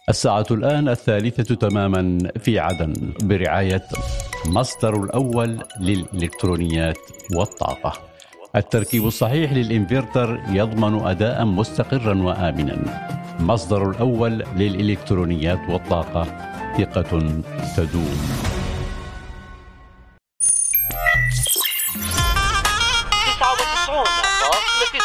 الساعة الآن 3:00 تماما في عدن برعاية مصدر الأول للإلكترونيات والطاقة. التركيب الصحيح للإنفرتر يضمن أداء مستقرا وآمنا. مصدر الأول للإلكترونيات والطاقة، ثقة تدوم.